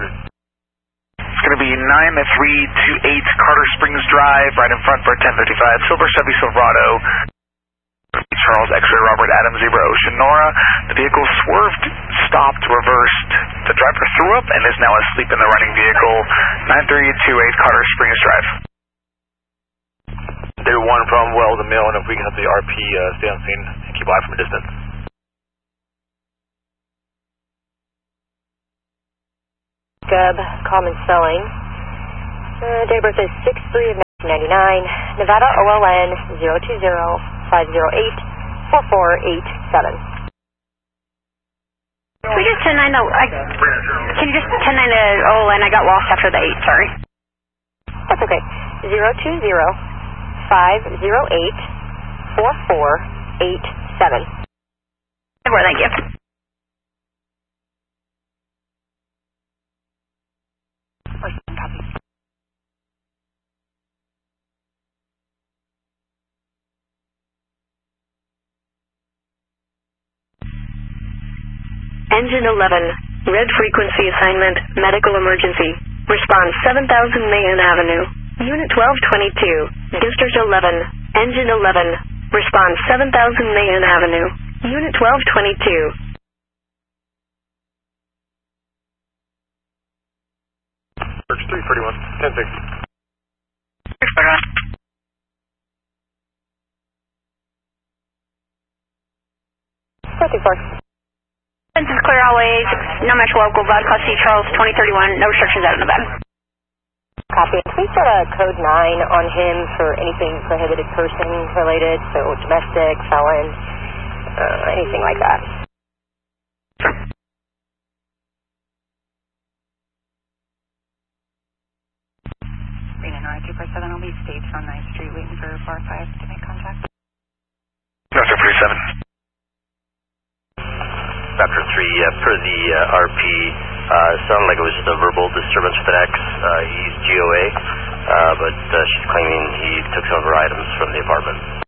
It's going to be 9328 Carter Springs Drive, right in front for 1055, Silver Chevy Silverado. Charles X-ray Robert Adam Zebra Ocean Nora. The vehicle swerved, stopped, reversed. The driver threw up and is now asleep in the running vehicle. 9328 Carter Springs Drive. Day 1 from Wells and Mill, and if we can have the RP stay on scene and keep eye from a distance. Gub, common spelling. Date of birth is 6/3 of 1999. Nevada OLN 020-508-4487. Can we just 10-9 can you just 10-9 to OLN? I got lost after the 8, sorry. That's okay. 020-508-4487. Well, thank you. Engine 11, red frequency assignment, medical emergency. Response 7000 Mahan Avenue. Unit 1222, District 11, Engine 11. Response 7000 Mahan Avenue. Unit 1222. Search 331, 1060. 54. This is clear always, no match local, Vod Class C Charles 2031, no restrictions out of Nevada. Copy. Please set a code 9 on him for anything prohibited person related, so domestic, felon, anything like that. Sure. Reno Nora 247 will be staged on 9th Street waiting for bar 5 to make contact. Raptor 47. Raptor 3, per the RP, sounded like it was just a verbal disturbance with an X. He's GOA, but she's claiming he took some of her items from the apartment.